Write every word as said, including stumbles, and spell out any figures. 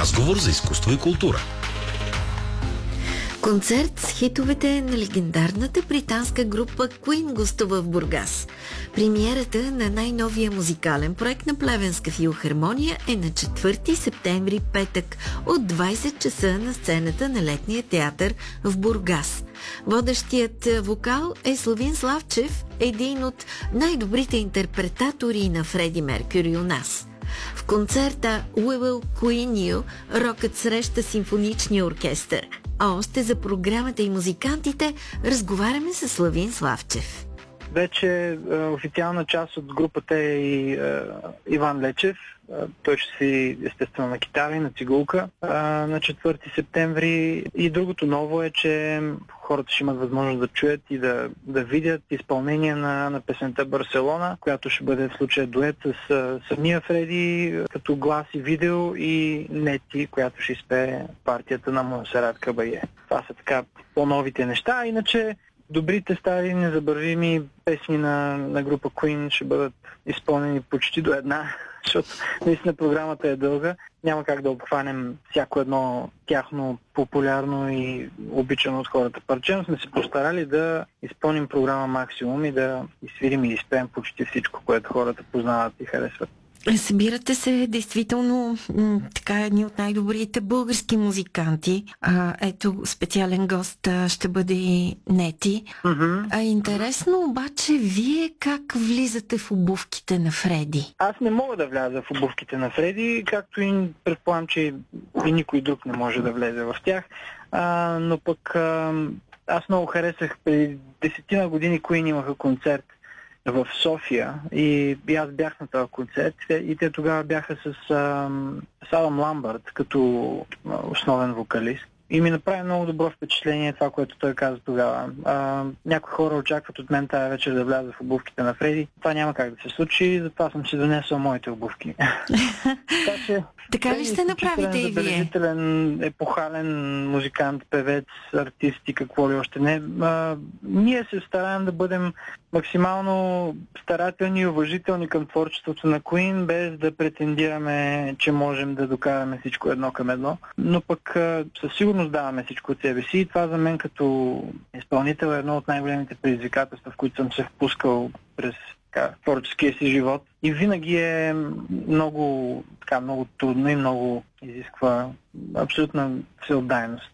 Разговор за изкуство и култура. Концерт с хитовете на легендарната британска група Queen гостува в Бургас. Премиерата на най-новия музикален проект на Плевенска филхармония е на четвърти септември, петък, от двайсет часа на сцената на Летния театър в Бургас. Водещият вокал е Славин Славчев, един от най-добрите интерпретатори на Фреди Меркюри у нас. В концерта We Will Queen You рокът среща симфоничния оркестър. А още за програмата и музикантите разговаряме с Славин Славчев. Вече е, официална част от групата е и е, Иван Лечев. Е, той ще си естествено на китара и на цигулка е, на четвърти септември. И другото ново е, че хората ще имат възможност да чуят и да, да видят изпълнение на, на песента Барселона, която ще бъде в случая дует с а, самия Фреди като глас и видео, и Нети, която ще изпее партията на Монсерат Кабае. Това са така по-новите неща. Иначе добрите, стари, незабравими песни на, на група Queen ще бъдат изпълнени почти до една, защото наистина програмата е дълга. Няма как да обхванем всяко едно тяхно популярно и обичано от хората парче, но сме се постарали да изпълним програма максимум и да изсвирим и изпеем почти всичко, което хората познават и харесват. Събирате се действително м- така едни от най-добрите български музиканти. А, ето, специален гост а, ще бъде и Нети. Mm-hmm. А интересно обаче, вие как влизате в обувките на Фреди? Аз не мога да вляза в обувките на Фреди, както и предполагам, че и никой друг не може да влезе в тях. А, но пък а, аз много харесах, преди десетина години Queen имаха концерт в София и, и аз бях на този концерт и те тогава бяха с, а, с Алън Ламбърт като основен вокалист. И ми направи много добро впечатление това, което той каза тогава. А, някои хора очакват от мен тази вечер да вляза в обувките на Фреди. Това няма как да се случи, затова съм си донесъл моите обувки. така, че, така ли ще направите и вие? Забележителен, епохален музикант, певец, артист и какво ли още не. А, ние се стараем да бъдем максимално старателни и уважителни към творчеството на Queen, без да претендираме, че можем да докараме всичко едно към едно. Но пък със сигурност даваме всичко от себе си и това за мен като изпълнител е едно от най-големите предизвикателства, в които съм се впускал през така, творческия си живот. И винаги е много, така, много трудно и много изисква абсолютна всеотдайност.